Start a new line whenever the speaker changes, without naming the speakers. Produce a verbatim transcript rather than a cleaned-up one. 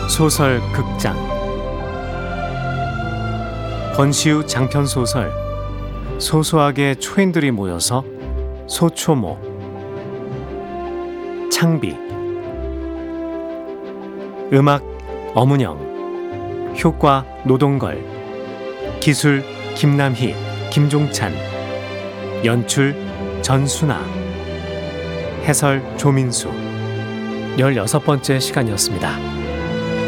소설 극장 권시우 장편 소설 소소하게 초인들이 모여서 소초모. 창비. 음악 어문영. 효과 노동걸. 기술 김남희, 김종찬. 연출 전순아. 해설 조민수. 열여섯 번째 시간이었습니다.